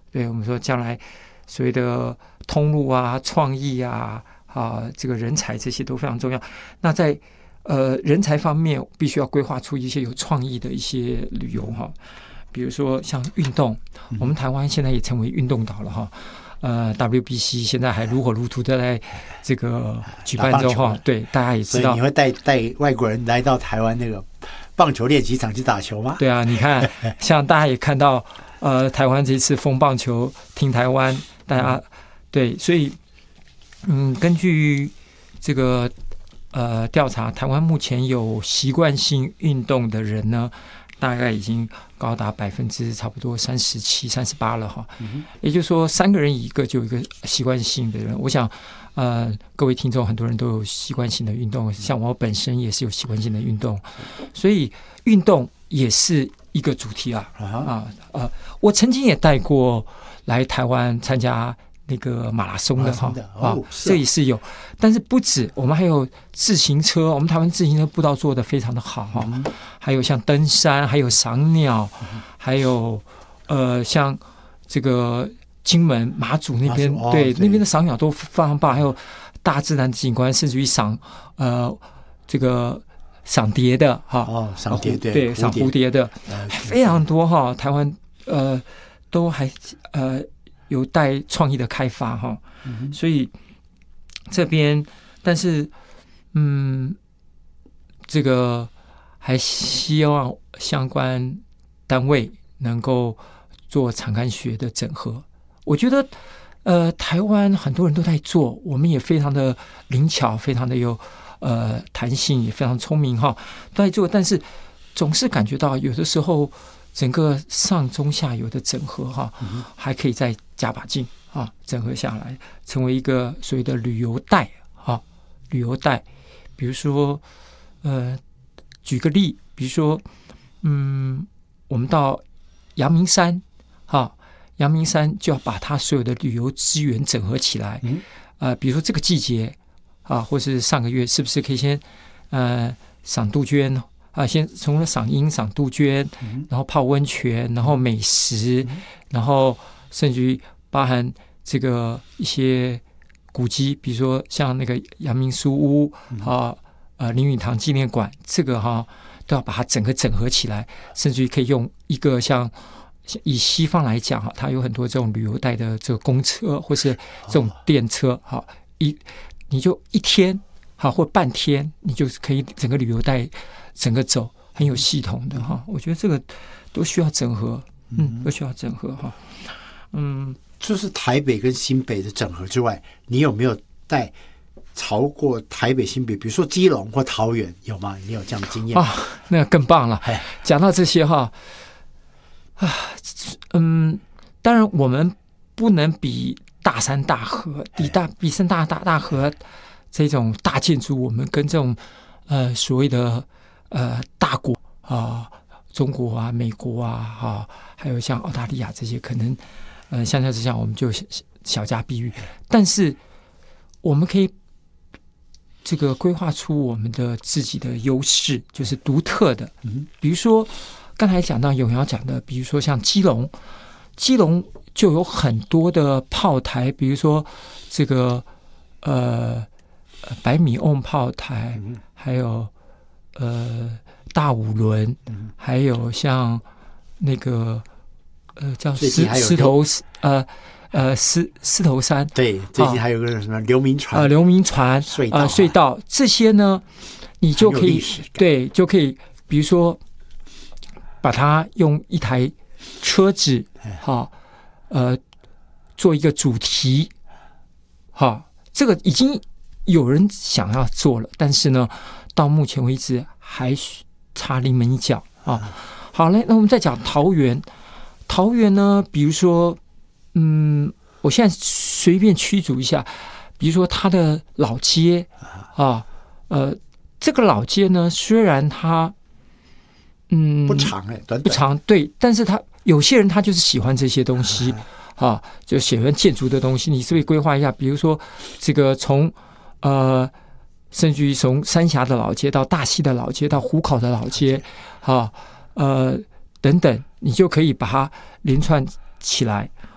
对，我们说将来所谓的通路啊、创意啊、这个人才这些都非常重要。那在人才方面，必须要规划出一些有创意的一些旅游哈，比如说像运动，我们台湾现在也成为运动岛了哈。WBC 现在还如火如荼的在这个举办中哈，对，大家也知道。 所以你会带外国人来到台湾那个棒球练习场去打球吗？ 对啊，你看，像大家也看到，台湾这次风棒球听台湾，大家对，所以根据这个调查，台湾目前有习惯性运动的人呢，大概已经高达差不多37%、38%了哈。也就是说，3个人一个就有一个习惯性的人。我想，各位听众很多人都有习惯性的运动，像我本身也是有习惯性的运动，所以运动也是一个主题啊。我曾经也带过来台湾参加那个马拉松的哈，这也是有，但是不止，我们还有自行车，我们台湾自行车步道做得非常的好哈，还有像登山，还有赏鸟，还有像这个金门马祖那边，对那边的赏鸟都非常棒，还有大自然景观，甚至于赏这个赏蝶的哈， 赏蝶对赏蝴蝶的非常多哈，台湾都还有待创意的开发哈，所以这边，但是这个还希望相关单位能够做产官学的整合。我觉得台湾很多人都在做，我们也非常的灵巧，非常的有弹性，也非常聪明哈，都在做，但是总是感觉到有的时候整个上中下游的整合哈，还可以再加把劲啊，整合下来，成为一个所谓的旅游带啊，旅游带。比如说，举个例，比如说，我们到阳明山，阳明山就要把它所有的旅游资源整合起来。比如说这个季节或是上个月，是不是可以先赏杜鹃？先从赏樱、赏杜鹃，然后泡温泉，然后美食，然后甚至于包含这个一些古迹，比如说像那个阳明书屋林语堂纪念馆，这个都要把它整个整合起来，甚至于可以用一个像以西方来讲它有很多这种旅游带的这个公车或是这种电车你就一天或半天，你就可以整个旅游带整个走，很有系统的我觉得这个都需要整合，都需要整合就是台北跟新北的整合之外，你有没有带超过台北新北，比如说基隆或桃园，有吗？你有这样的经验那更棒了。讲到这些当然我们不能比大山大河比山大河这种大建筑，我们跟这种所谓的大国中国美国还有像澳大利亚这些，可能相较之下我们就小家碧玉，但是我们可以这个规划出我们的自己的优势，就是独特的。比如说刚才讲到永尧讲的，比如说像基隆就有很多的炮台，比如说这个百米瓮炮台，还有大五轮，还有像那个叫狮头山， 对，最近还有个什么流民船隧道这些呢，你就可以就可以，比如说把它用一台车子做一个主题这个已经有人想要做了，但是呢到目前为止还差临门一脚好嘞，那我们再讲桃园呢，比如说我现在随便驱逐一下，比如说它的老街这个老街呢，虽然它不长短不长，对，但是他有些人他就是喜欢这些东西就喜欢建筑的东西，你是不是规划一下？比如说这个从甚至于从三峡的老街到大溪的老街到湖口的老街等等，你就可以把它连串起来。